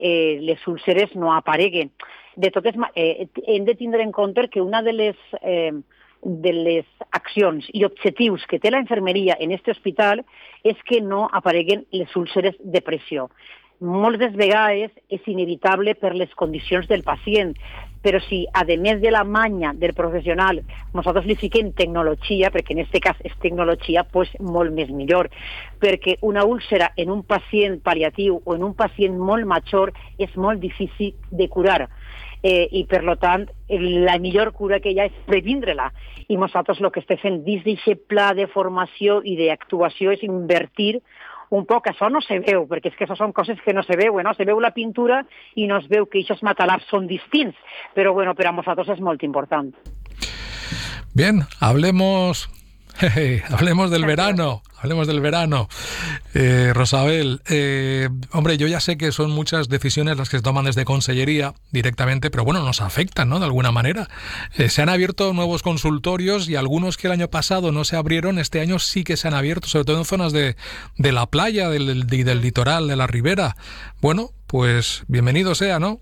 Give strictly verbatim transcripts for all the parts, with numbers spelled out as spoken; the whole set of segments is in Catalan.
eh, les úlceres no apareguen. De totes maneres, eh, hem de tindre en compte que una de les, eh, de les accions i objectius que té la infermeria en aquest hospital és que no apareguen les úlceres de pressió. Moltes vegades és inevitable per les condicions del pacient, però si, a més de la manya del professional, nosaltres li fiquem tecnologia, perquè en aquest cas és tecnologia, pues molt més millor, perquè una úlcera en un pacient pal·liatiu o en un pacient molt major és molt difícil de curar. Eh, i per tant la millor cura que hi ha és previndre-la, i nosaltres el que estem fent dins d'aquest pla de formació i d'actuació és invertir un poc. Això no se veu, perquè és que això són coses que no se veuen, no? Se veu la pintura i no es veu que aquests matalars són distints, però bueno, per a nosaltres és molt important. Bien, hablemos... Jeje, hablemos del verano, hablemos del verano. Eh, Rosabel, eh, hombre, yo ya sé que son muchas decisiones las que se toman desde Consellería directamente, pero bueno, nos afectan, ¿no? De alguna manera. Eh, se han abierto nuevos consultorios y algunos que el año pasado no se abrieron, este año sí que se han abierto, sobre todo en zonas de, de la playa, del, del, del litoral, de la ribera. Bueno, pues bienvenido sea, ¿no?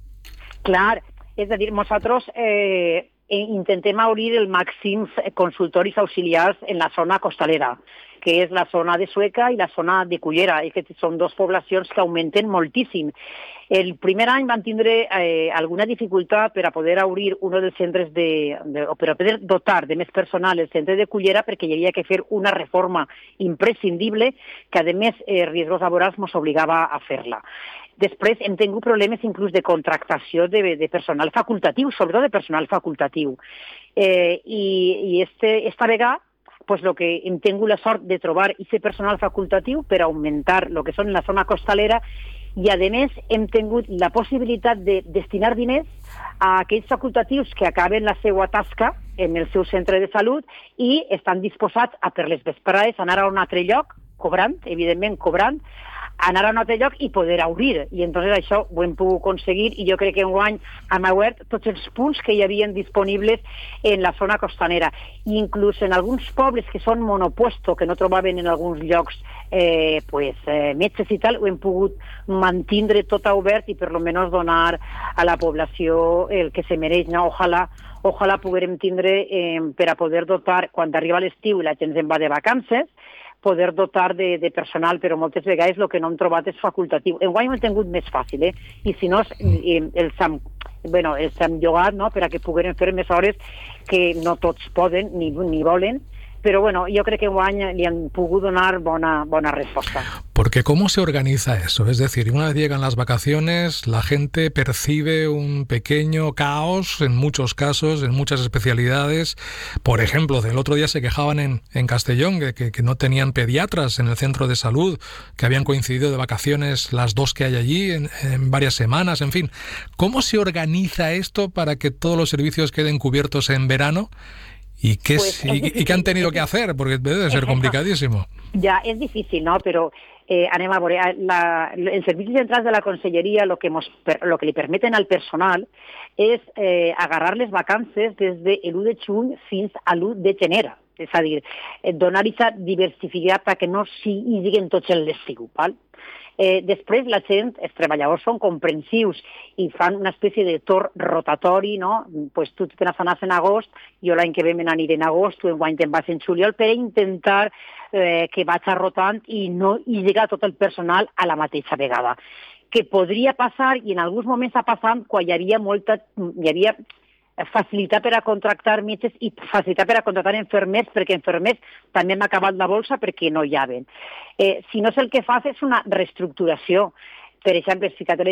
Clar, és a dir, nosaltres... Eh... intentem obrir el màxim consultoris auxiliars en la zona costalera, que és la zona de Sueca i la zona de Cullera, i que són dues poblacions que augmenten moltíssim. El primer any van tindre eh, alguna dificultat per a poder obrir un dels centres de, de, o per a poder dotar de més personal el centre de Cullera, perquè hi havia que fer una reforma imprescindible que, a més, eh, riscos laborals ens obligava a fer-la. Després hem tingut problemes inclús de contractació de, de personal facultatiu, sobretot de personal facultatiu. Eh, I i este, esta vegada pues, lo que hem tingut la sort de trobar aquest personal facultatiu per augmentar el que són la zona costalera, i a més hem tingut la possibilitat de destinar diners a aquells facultatius que acaben la seva tasca en el seu centre de salut i estan disposats a per les vesprades anar a un altre lloc, cobrant, evidentment cobrant, anar a un altre lloc i poder obrir. I entonces això ho hem pogut aconseguir, i jo crec que enguany hem obert tots els punts que hi havien disponibles en la zona costanera. I inclús en alguns pobles que són monopuesto, que no trobaven en alguns llocs eh, pues, eh, metges i tal, ho hem pogut mantindre tot obert i per lo menos donar a la població el que se mereix. No? Ojalà, ojalà puguem tindre eh, per a poder dotar, quan arriba l'estiu i la gent se'n va de vacances, poder dotar de, de personal, però moltes vegades el que no hem trobat és facultatiu. Enguany ho hem tingut més fàcil, eh? I si no, els hem, bueno, els hem llogat, no?, per a que puguem fer més hores, que no tots poden ni, ni volen, però bueno, yo creo que enguany li han pogut donar bona, bona respuesta. Porque ¿cómo se organiza eso? Es decir, una vez llegan las vacaciones, la gente percibe un pequeño caos en muchos casos, en muchas especialidades. Por ejemplo, del otro día se quejaban en, en Castellón que, que, que no tenían pediatras en el centro de salud, que habían coincidido de vacaciones las dos que hay allí en, en varias semanas, en fin. ¿Cómo se organiza esto para que todos los servicios queden cubiertos en verano? ¿Y qué, pues es, y, ¿Y qué han tenido que hacer? Porque debe de ser complicadísimo. Ya, es difícil, ¿no? Pero eh, anem a veure, la, el servicio central de la Conselleria lo que, mos, lo que li permeten al personal és eh, agarrar les vacances des de l'u de juny fins a l'u de gener. És a dir, donar aquesta diversificat perquè no hi siguin tots en l'estiu, val? Eh, després la gent, els treballadors són comprensius i fan una espècie de torn rotatori, no? Pues tu te n'anes en agost, jo l'any que ve me n'aniré en agost, tu enguany te'n vas en juliol, per intentar eh, que vaig rotant i no hi llega tot el personal a la mateixa vegada. Que podria passar, i en alguns moments ha passat, quan hi havia molta... hi havia facilitar per a contractar metges i facilitar per a contractar enfermers, perquè enfermers també hem acabat la bolsa perquè no hi haven. Eh, si no és el que fas és una reestructuració. Per exemple,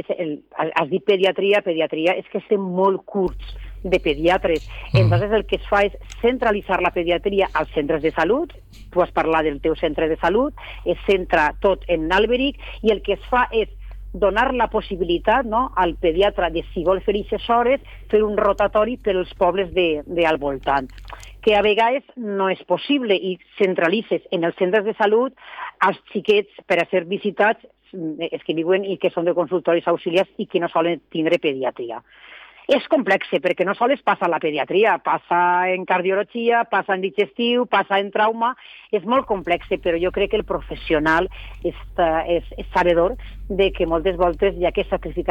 has dit pediatria, pediatria és que estem molt curts de pediatres. Entonces el que es fa és centralitzar la pediatria als centres de salut, tu has parlat del teu centre de salut, es centra tot en Alberic, i el que es fa és donar la possibilitat, no, al pediatre de, si vol fer aquestes hores, fer un rotatori per als pobles de, de al voltant. Que a vegades no és possible i centralitzes en els centres de salut els xiquets per a ser visitats, els que viuen i que són de consultoris auxiliars i que no solen tindre pediatria. És complexe, perquè no sols passa a la pediatria, passa en cardiologia, passa en digestiu, passa en trauma, és molt complexe, però jo crec que el professional és, és, és sabedor de que moltes voltes hi ha que sacrificar